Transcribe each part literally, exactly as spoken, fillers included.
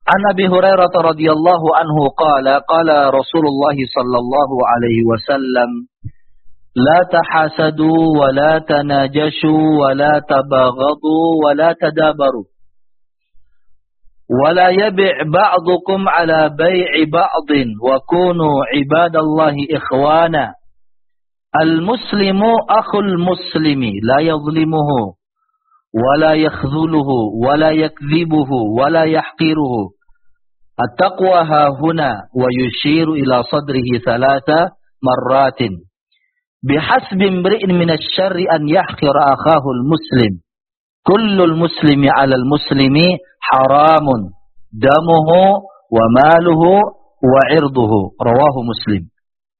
An Abi Hurairah radhiyallahu anhu qala qala Rasulullah sallallahu alaihi wasallam la tahasadu wa la tanajashu wa la tabaghadu wa la tadabaru wa la yabi' ba'dukum ala bai'i ba'din wa kunu ibadallahi ikhwana. Al-muslimu akhul muslimi la yadhlimuhu wa la yakhdhuluhu wa la yakdhibuhu wa la yahqiruhu. At-taqwa hahuna wa yushiru ila sadrihi thalatha marratin. Bihasbi imri'in minasy-syarri an yahqira akhahu al-muslim. Kullul muslimi 'alal muslimi haramun damuhu wa maluhu wa 'irduhu. Rawahu Muslim.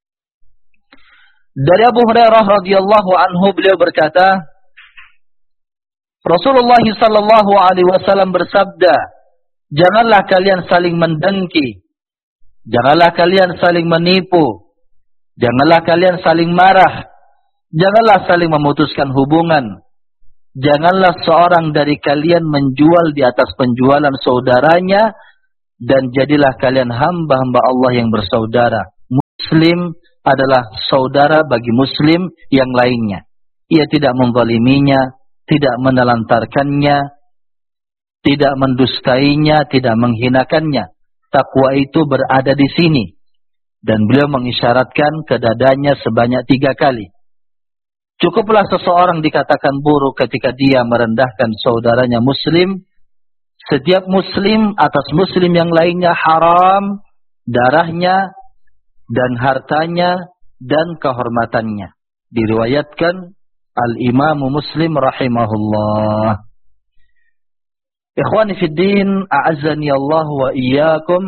Dari Abu Hurairah radhiyallahu anhu beliau berkata, Rasulullah sallallahu alaihi wasallam bersabda, janganlah kalian saling mendengki. Janganlah kalian saling menipu. Janganlah kalian saling marah. Janganlah saling memutuskan hubungan. Janganlah seorang dari kalian menjual di atas penjualan saudaranya. Dan jadilah kalian hamba-hamba Allah yang bersaudara. Muslim adalah saudara bagi muslim yang lainnya. Ia tidak menzaliminya, tidak menelantarkannya, tidak mendustainya, tidak menghinakannya. Takwa itu berada di sini. Dan beliau mengisyaratkan ke dadanya sebanyak tiga kali. Cukuplah seseorang dikatakan buruk ketika dia merendahkan saudaranya muslim. Setiap muslim atas muslim yang lainnya haram darahnya dan hartanya dan kehormatannya. Diriwayatkan Al-Imamu Muslim rahimahullah. Ikhwani fi din, a'azzani Allah wa iyyakum.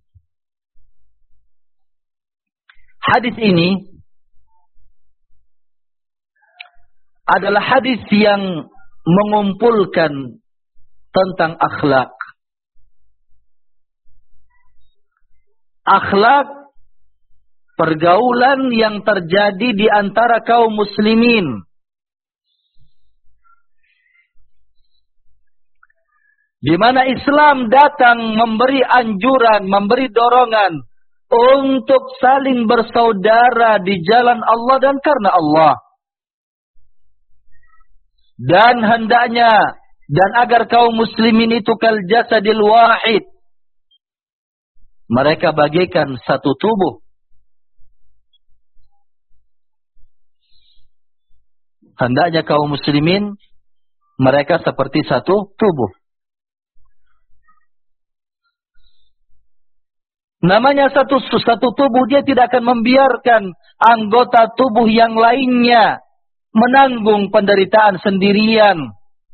Hadis ini adalah hadis yang mengumpulkan tentang akhlak. Akhlak pergaulan yang terjadi di antara kaum muslimin. Di mana Islam datang memberi anjuran, memberi dorongan untuk saling bersaudara di jalan Allah dan karena Allah. Dan hendaknya, dan agar kaum muslimin itu kal jasadil wahid. Mereka bagaikan satu tubuh. Hendaknya kaum muslimin, mereka seperti satu tubuh. Namanya satu satu tubuh, dia tidak akan membiarkan anggota tubuh yang lainnya menanggung penderitaan sendirian.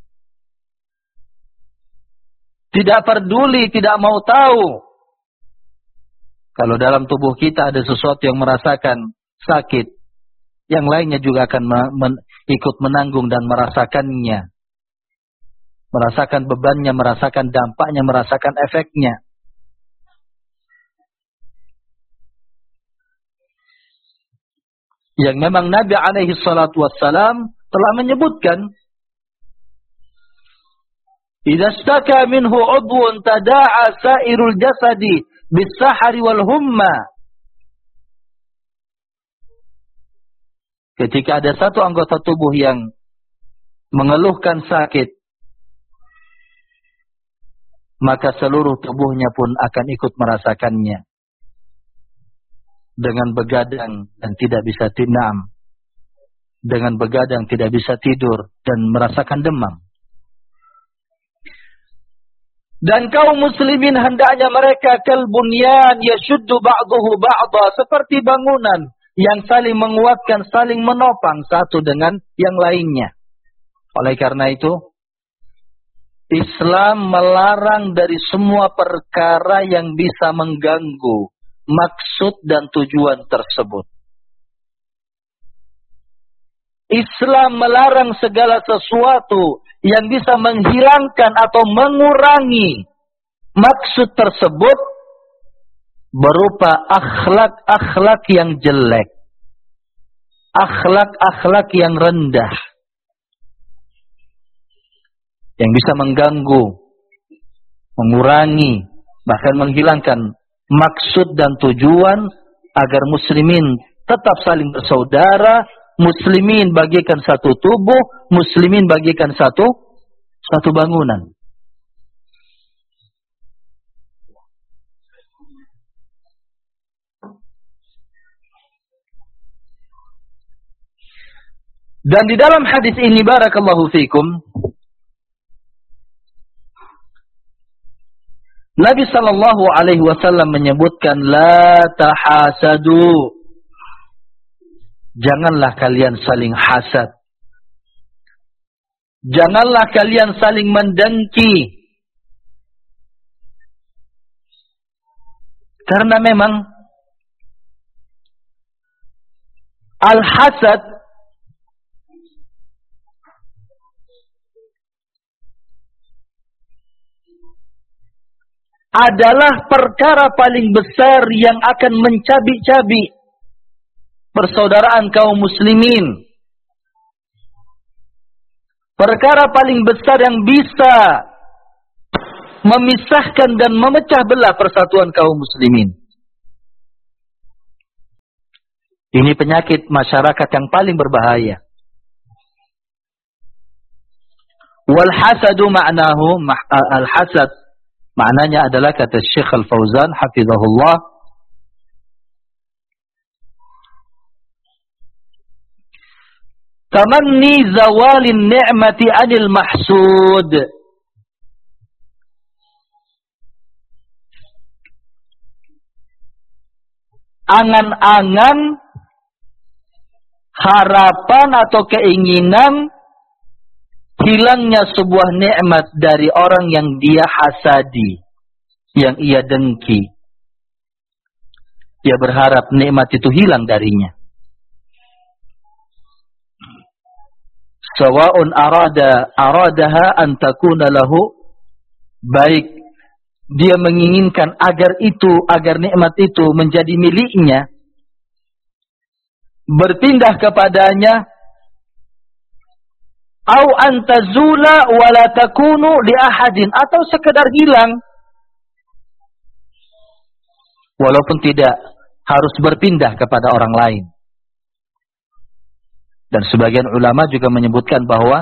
Tidak peduli, tidak mau tahu. Kalau dalam tubuh kita ada sesuatu yang merasakan sakit, yang lainnya juga akan men ikut menanggung dan merasakannya. Merasakan bebannya, merasakan dampaknya, merasakan efeknya. Yang memang Nabi alaihi salatu wassalam telah menyebutkan, idza staka minhu udwun tada'a sairul jasadi bis-sahari wal humma. Ketika ada satu anggota tubuh yang mengeluhkan sakit, maka seluruh tubuhnya pun akan ikut merasakannya. Dengan begadang dan tidak bisa tinam, dengan begadang tidak bisa tidur dan merasakan demam. Dan kaum muslimin hendaknya mereka kal bunyan yashuddu ba'dahu ba'dha, seperti bangunan yang saling menguatkan, saling menopang satu dengan yang lainnya. Oleh karena itu, Islam melarang dari semua perkara yang bisa mengganggu maksud dan tujuan tersebut. Islam melarang segala sesuatu yang bisa menghilangkan atau mengurangi maksud tersebut berupa akhlak-akhlak yang jelek, akhlak-akhlak yang rendah, yang bisa mengganggu, mengurangi bahkan menghilangkan maksud dan tujuan agar muslimin tetap saling bersaudara, muslimin bagikan satu tubuh, muslimin bagikan satu satu bangunan. Dan di dalam hadis ini barakallahu fikum, Nabi sallallahu alaihi wasallam menyebutkan la tahasadu. Janganlah kalian saling hasad. Janganlah kalian saling mendengki. Karena memang al-hasad adalah perkara paling besar yang akan mencabik-cabik persaudaraan kaum muslimin. Perkara paling besar yang bisa memisahkan dan memecah belah persatuan kaum muslimin. Ini penyakit masyarakat yang paling berbahaya. Wal hasadu ma'nahu, al-hasad maknanya adalah, kata Syekh Al-Fauzan hafizahullah, tamanni zawalin ni'mati anil mahsud. Angan-angan, harapan atau keinginan hilangnya sebuah nikmat dari orang yang dia hasadi, yang ia dengki. Dia berharap nikmat itu hilang darinya. Sawa'un arada aradaha an takuna lahu, baik dia menginginkan agar itu, agar nikmat itu menjadi miliknya, berpindah kepadanya, au antazula wala takunu li ahadin, atau sekedar hilang walaupun tidak harus berpindah kepada orang lain. Dan sebagian ulama juga menyebutkan bahwa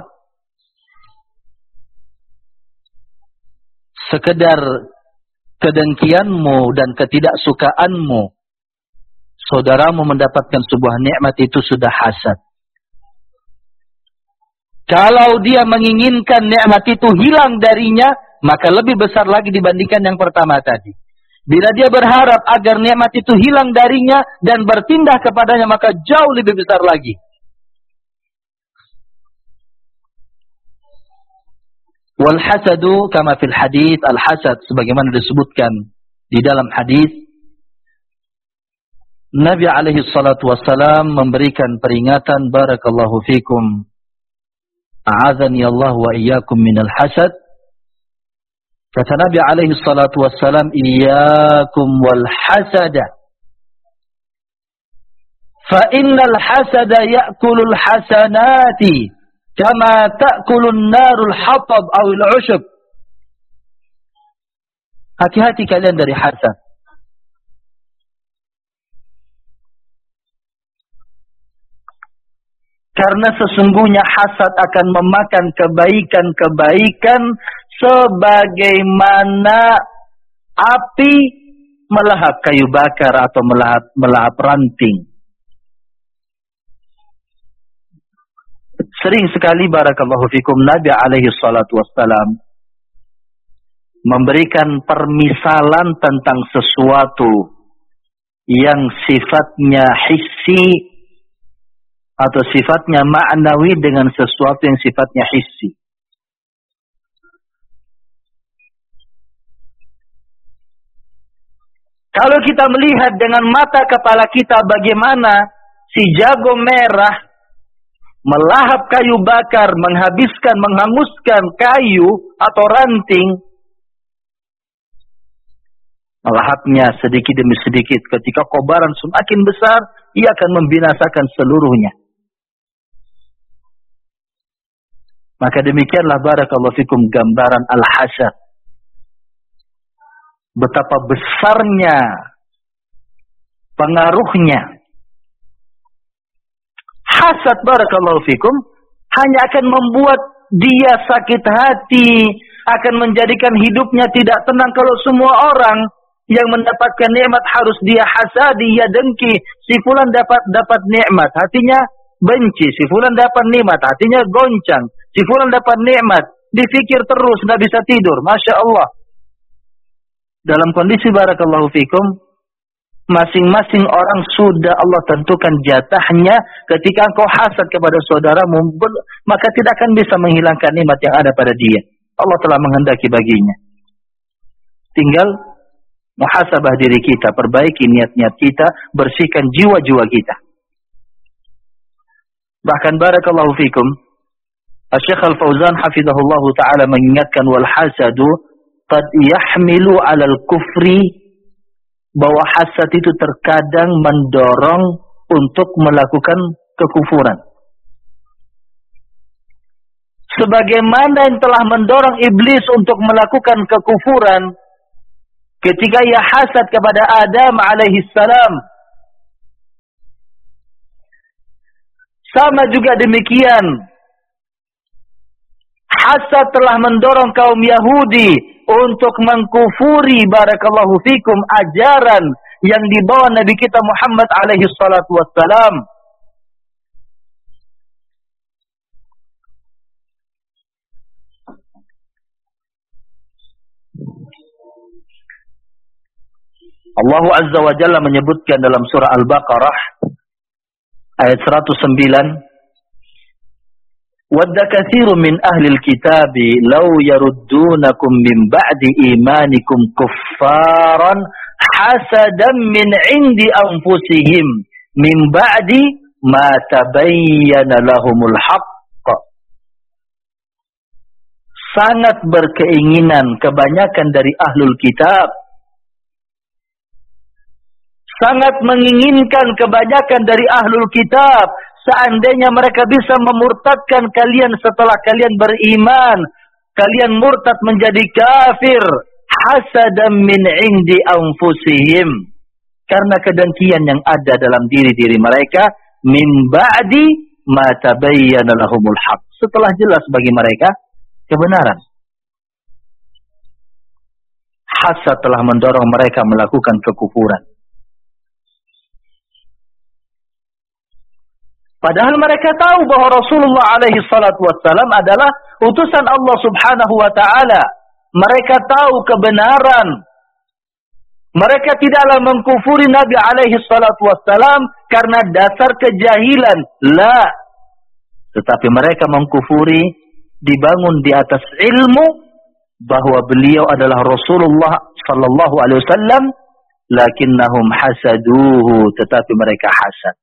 sekedar kedengkianmu dan ketidaksukaanmu saudaramu mendapatkan sebuah nikmat itu sudah hasad. Kalau dia menginginkan nikmat itu hilang darinya, maka lebih besar lagi dibandingkan yang pertama tadi. Bila dia berharap agar nikmat itu hilang darinya dan berpindah kepadanya, maka jauh lebih besar lagi. Wal hasadu kama fil hadits, al hasad sebagaimana disebutkan di dalam hadis, Nabi alaihi salatu wassalam memberikan peringatan, barakallahu fikum, a'adzani Allah wa iyyakum minal hasad. Kata Nabi alaihi salatu wassalam, iyyakum wal hasada, fa innal hasada ya'kulul hasanati kama ta'kulun narul hatab awil ushub. Hati-hati kalian dari hasad. Karena sesungguhnya hasad akan memakan kebaikan-kebaikan sebagaimana api melahap kayu bakar atau melahap, melahap ranting. Sering sekali barakallahu fikum Nabi alaihi salatu wassalam memberikan permisalan tentang sesuatu yang sifatnya hissi atau sifatnya ma'nawi dengan sesuatu yang sifatnya hissi. Kalau kita melihat dengan mata kepala kita bagaimana si jago merah melahap kayu bakar, menghabiskan, menghanguskan kayu atau ranting, melahapnya sedikit demi sedikit. Ketika kobaran semakin besar, ia akan membinasakan seluruhnya. Maka demikianlah barakallahu fikum gambaran al-hasad. betapa besarnya pengaruhnya. Hasad, barakallahu fikum, hanya akan membuat dia sakit hati, akan menjadikan hidupnya tidak tenang. Kalau semua orang yang mendapatkan nikmat harus dia hasadi, dia dengki. Si fulan dapat dapat nikmat, hatinya benci. Si fulan dapat nikmat, hatinya goncang. Si fulan dapat nikmat, dipikir terus, nggak bisa tidur. Masya Allah. Dalam kondisi barakallahu fikum, masing-masing orang sudah Allah tentukan jatahnya. Ketika engkau hasad kepada saudaramu, maka tidak akan bisa menghilangkan nikmat yang ada pada dia. Allah telah menghendaki baginya. Tinggal muhasabah diri kita, perbaiki niat-niat kita, bersihkan jiwa-jiwa kita. Bahkan barakallahu fikum, Syekh Al-Fauzan hafizahullahu ta'ala mengingatkan, wal hasadu qad yahmilu 'alal kufri, bahwa hasad itu terkadang mendorong untuk melakukan kekufuran. Sebagaimana yang telah mendorong iblis untuk melakukan kekufuran ketika ia hasad kepada Adam alaihi salam. Sama juga demikian, hasad telah mendorong kaum Yahudi untuk mengkufuri barakallahu fikum ajaran yang dibawa Nabi kita Muhammad alaihi salatu wassalam. Allah Azza wa Jalla menyebutkan dalam surah Al-Baqarah ayat seratus sembilan, wadda katsirun min ahlil kitabi law yaruddunakum min ba'di imanikum kuffaran hasadan min 'indi anfusihim min ba'di ma tabayyana lahumul haqq. Sangat berkeinginan kebanyakan dari ahlul kitab, sangat menginginkan kebanyakan dari ahlul kitab, seandainya mereka bisa memurtadkan kalian setelah kalian beriman, kalian murtad menjadi kafir, hasadan min 'indi anfusihim, karena kedengkian yang ada dalam diri-diri mereka, min ba'di ma tabayyana lahumul haqq, setelah jelas bagi mereka kebenaran. Hasad telah mendorong mereka melakukan kekufuran. Padahal mereka tahu bahwa Rasulullah alaihi salatu wassalam adalah utusan Allah subhanahu wa ta'ala. Mereka tahu kebenaran. Mereka tidaklah mengkufuri Nabi alaihi salatu wassalam karena dasar kejahilan. La. Tetapi mereka mengkufuri dibangun di atas ilmu bahwa beliau adalah Rasulullah sallallahu alaihi wasallam, lakinnahum hasaduhu, tetapi mereka hasad.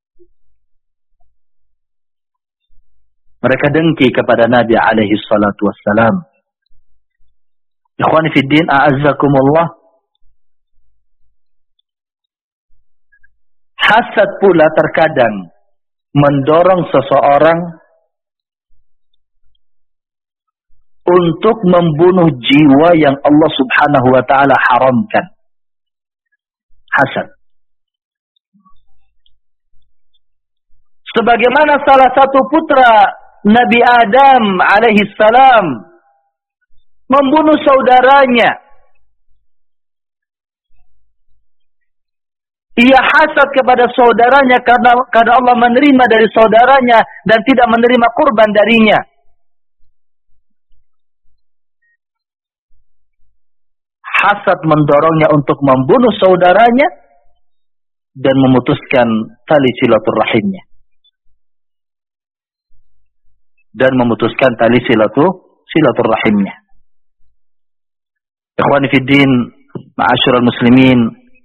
Mereka dengki kepada Nabi alaihi salatu wassalam. Ikhwani fid din, a'azzakumullah. Hasad pula terkadang mendorong seseorang untuk membunuh jiwa yang Allah subhanahu wa ta'ala haramkan. Hasad. Sebagaimana salah satu putra Nabi Adam alaihi salam membunuh saudaranya. Ia hasad kepada saudaranya karena, karena Allah menerima dari saudaranya dan tidak menerima kurban darinya. Hasad mendorongnya untuk membunuh saudaranya dan memutuskan tali silaturahimnya. Dan memutuskan tali silatu, silaturahimnya. Ikhwani fiddin, ma'asyiral muslimin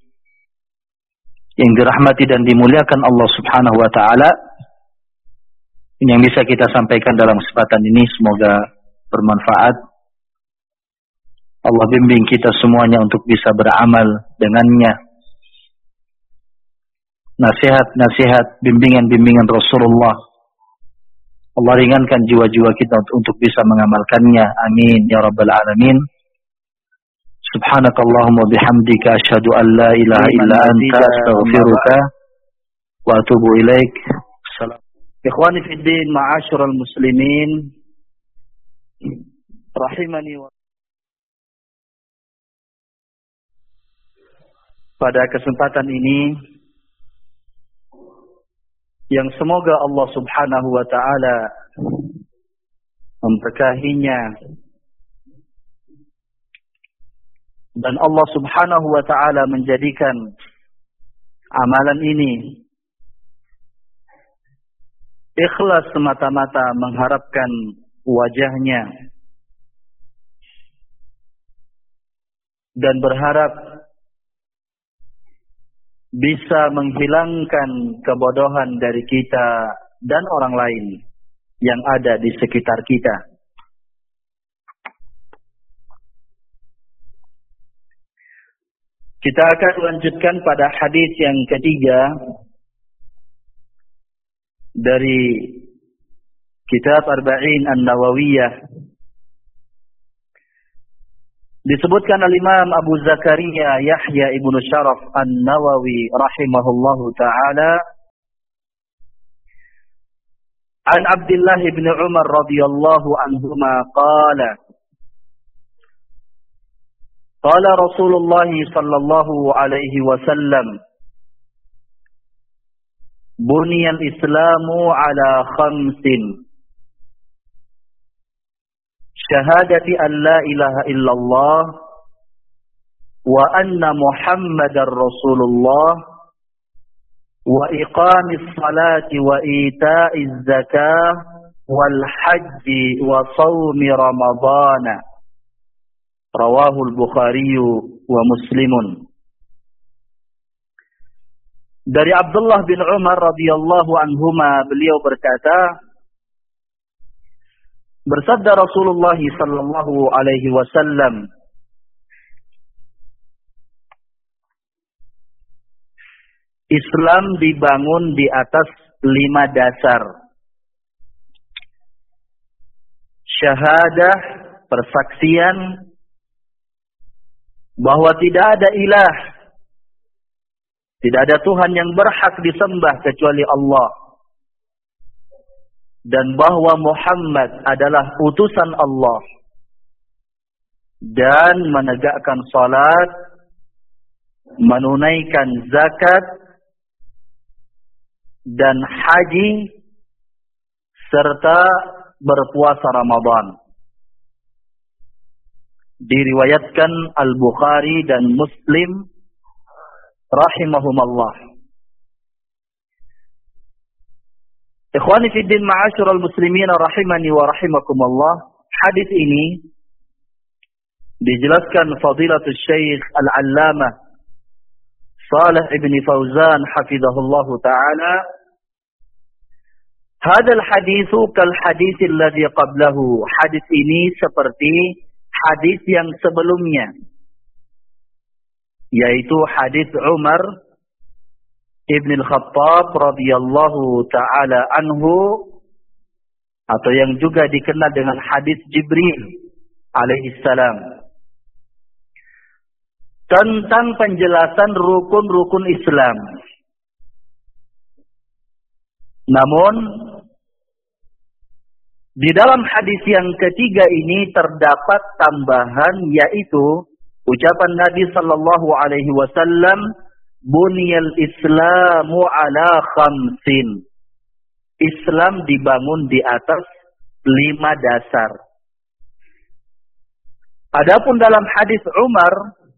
yang dirahmati dan dimuliakan Allah subhanahu wa ta'ala, ini yang bisa kita sampaikan dalam kesempatan ini, semoga bermanfaat. Allah bimbing kita semuanya untuk bisa beramal dengannya. Nasihat-nasihat, bimbingan-bimbingan Rasulullah, Allah ringankan jiwa-jiwa kita untuk bisa mengamalkannya. Amin ya rabbal alamin. Subhanakallahumma bihamdika asyhadu an la ilaha illa anta astaghfiruka wa atubu ilaik. Ikhwani fid din, ma'asyiral muslimin, rahimani wa pada kesempatan ini yang semoga Allah Subhanahu wa taala memberkahinya dan Allah Subhanahu wa taala menjadikan amalan ini ikhlas semata-mata mengharapkan wajahnya dan berharap bisa menghilangkan kebodohan dari kita dan orang lain yang ada di sekitar kita. Kita akan lanjutkan pada hadis yang ketiga dari kitab Arba'in An-Nawawiyah. Disebutkan al-Imam Abu Zakaria Yahya ibnu Syaraf An-Nawawi rahimahullahu ta'ala an Abdullah ibn Umar radhiyallahu anhuma qala qala Rasulullah sallallahu alaihi wasallam buniyal islamu ala khamsin syahadati an la ilaha illallah wa anna muhammadar rasulullah wa iqamis salati wa ita'iz zakah wal hajji wa sawmi ramadana rawahu al-Bukhari wa Muslimun. Dari Abdullah bin Umar radhiyallahu anhuma, beliau berkata, bersabda Rasulullah sallallahu alaihi wasallam, Islam dibangun di atas lima dasar. Syahadah, persaksian bahwa tidak ada ilah, tidak ada Tuhan yang berhak disembah kecuali Allah, dan bahwa Muhammad adalah utusan Allah, dan menegakkan salat, menunaikan zakat dan haji, serta berpuasa Ramadan. Diriwayatkan Al-Bukhari dan Muslim rahimahumallah. Ikhwani fid din, ma'asyiral muslimin rahimani wa rahimakumullah. Hadis ini dijelaskan Fadilatul Syekh Al-Allamah Shalih ibn Fauzan hafizahullahu taala. Hadal haditsu kal hadits alladhi qablahu. Hadis ini seperti hadis yang sebelumnya, yaitu hadis Umar Ibn al-Khattab radhiyallahu taala anhu, atau yang juga dikenal dengan hadis Jibril alaihi salam, tentang penjelasan rukun-rukun Islam. Namun di dalam hadis yang ketiga ini terdapat tambahan, yaitu ucapan Nabi sallallahu alaihi wasallam, buniyal islamu ala khamsin. Islam dibangun di atas lima dasar. Adapun dalam hadis Umar,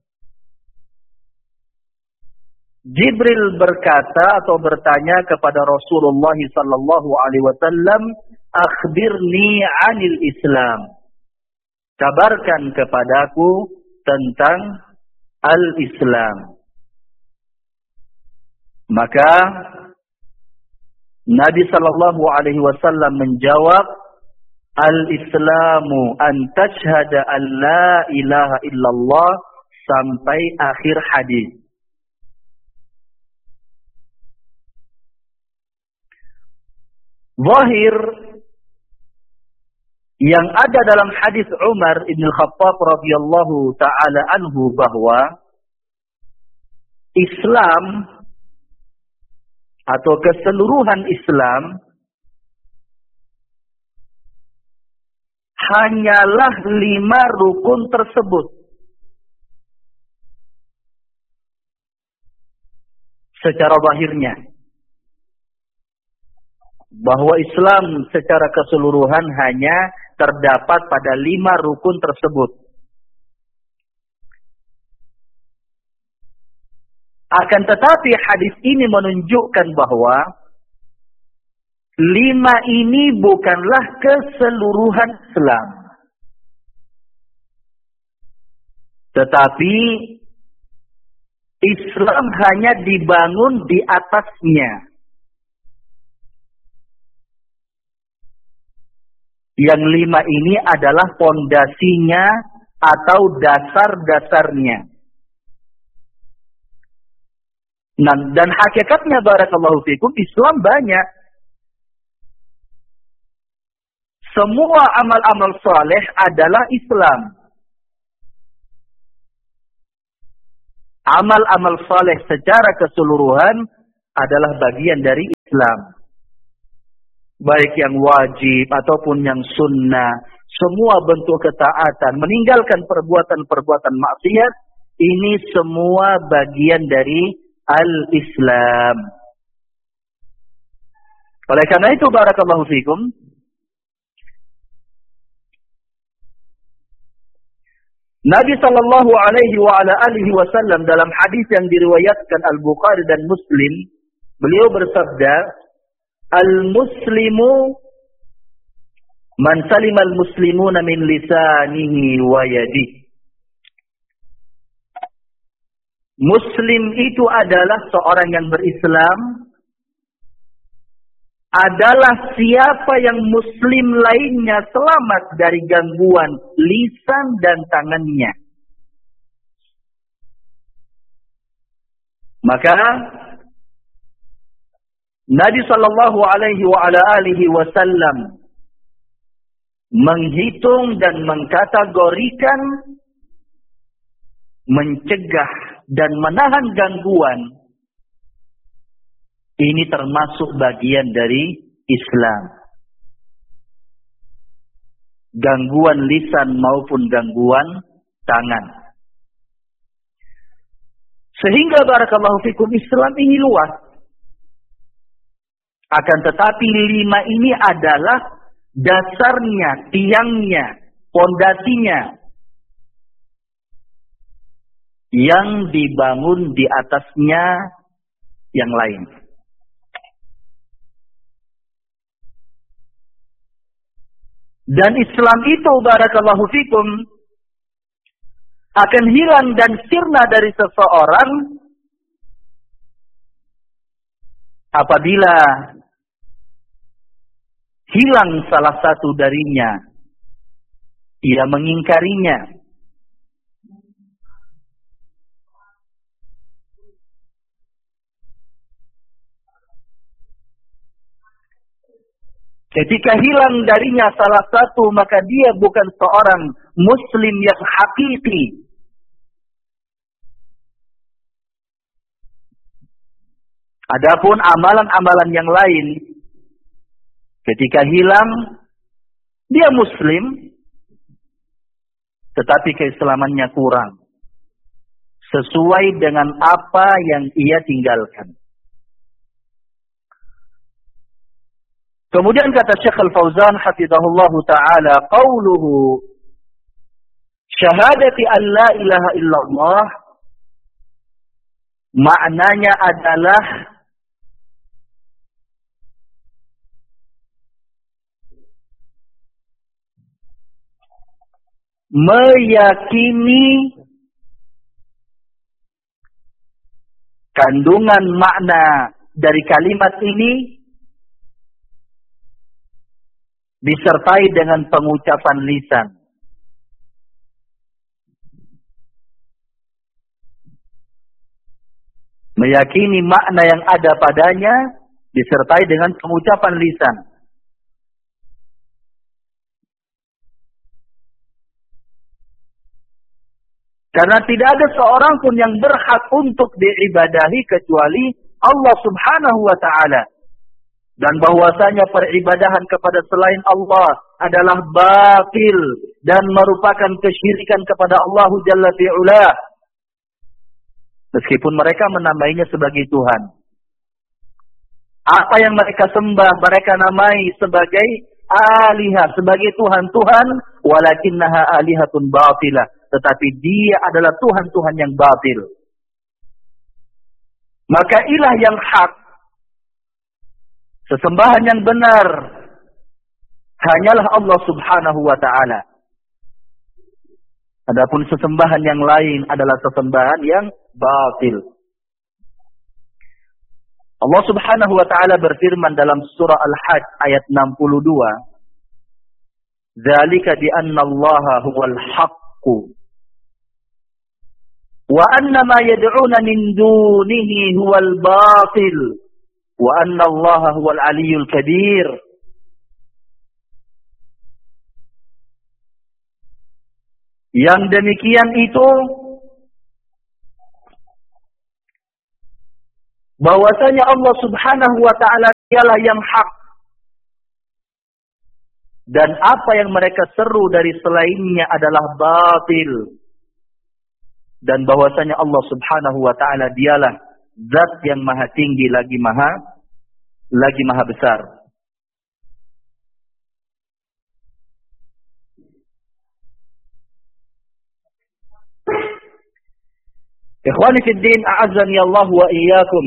Jibril berkata atau bertanya kepada Rasulullah sallallahu alaihi wasallam, akhbirni 'anil Islam. Kabarkan kepadaku tentang al-Islam. Maka Nabi sallallahu alaihi wasallam menjawab, al-Islamu an tashhada an la ilaha illallah, sampai akhir hadis. Zahir Yang ada dalam hadis Umar bin Khattab radhiyallahu taala anhu bahwa Islam atau keseluruhan Islam hanyalah lima rukun tersebut. Secara zahirnya, bahwa Islam secara keseluruhan hanya terdapat pada lima rukun tersebut. Akan tetapi hadis ini menunjukkan bahwa lima ini bukanlah keseluruhan Islam. Tetapi Islam hanya dibangun di atasnya. Yang lima ini adalah pondasinya atau dasar-dasarnya. Nah, dan hakikatnya barakallahu fikum, Islam banyak. Semua amal-amal saleh adalah Islam. Amal-amal saleh secara keseluruhan adalah bagian dari Islam. Baik yang wajib ataupun yang sunnah, semua bentuk ketaatan, meninggalkan perbuatan-perbuatan maksiat, ini semua bagian dari al-Islam. Oleh karena itu barakallahu fikum, Nabi sallallahu alaihi wa ala alihi wasallam dalam hadis yang diriwayatkan Al-Bukhari dan Muslim, beliau bersabda, Al-Muslimu man salima al-muslimuna min lisanihi wa yadihi. Muslim itu adalah seorang yang berislam, adalah siapa yang muslim lainnya selamat dari gangguan lisan dan tangannya. Maka Nabi sallallahu alaihi wa ala alihi wasallam menghitung dan mengkategorikan, mencegah dan menahan gangguan, ini termasuk bagian dari Islam. Gangguan lisan maupun gangguan tangan. Sehingga barakallahu fikum, Islam ini luas. Akan tetapi lima ini adalah dasarnya, tiangnya, pondasinya, yang dibangun di atasnya yang lain. Dan Islam itu barakallahu fikum akan hilang dan sirna dari seseorang apabila hilang salah satu darinya, ia mengingkarinya. Ketika hilang darinya salah satu, maka dia bukan seorang muslim yang hakiki. Adapun amalan-amalan yang lain, ketika hilang, dia muslim, tetapi keislamannya kurang. Sesuai dengan apa yang ia tinggalkan. Kemudian kata Syekh Al-Fauzan hafizahullah ta'ala, qauluhu syahadati an la ilaha illallah, maknanya adalah meyakini kandungan makna dari kalimat ini disertai dengan pengucapan lisan. Meyakini makna yang ada padanya disertai dengan pengucapan lisan. Karena tidak ada seorang pun yang berhak untuk diibadahi kecuali Allah Subhanahu wa ta'ala. Dan bahwasanya peribadahan kepada selain Allah adalah batil dan merupakan kesyirikan kepada Allah Jalla fi'ula. Meskipun mereka menamainya sebagai Tuhan. Apa yang mereka sembah, mereka namai sebagai alihah, sebagai Tuhan-Tuhan, walakinnaha alihatun batilah. Tetapi dia adalah Tuhan-Tuhan yang batil. Maka ilah yang hak, sesembahan yang benar, hanyalah Allah Subhanahu wa ta'ala. Adapun sesembahan yang lain adalah sesembahan yang batil. Allah Subhanahu wa ta'ala berfirman dalam surah Al-Hajj ayat enam puluh dua. Dzalika bi anna Allaha huwal haqqu wa anna ma yad'una min dunihi huwal batil wa anna Allaha huwal aliyyul kabir. Yang demikian itu bahwasanya Allah Subhanahu wa ta'ala dialah yang hak. Dan apa yang mereka seru dari selainnya adalah batil. Dan bahwasanya Allah Subhanahu wa ta'ala dialah zat yang maha tinggi lagi maha lagi maha besar. Ikhwani fid din, a'azzani Allah wa iyyakum.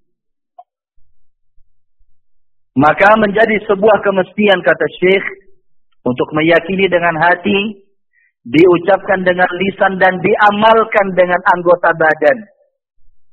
Maka menjadi sebuah kemestian, kata Syekh, untuk meyakini dengan hati, diucapkan dengan lisan dan diamalkan dengan anggota badan.